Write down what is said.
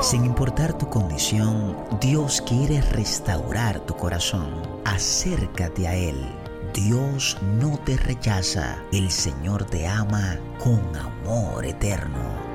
Sin importar tu condición, Dios quiere restaurar tu corazón. Acércate a Él. Dios no te rechaza. El Señor te ama con amor eterno.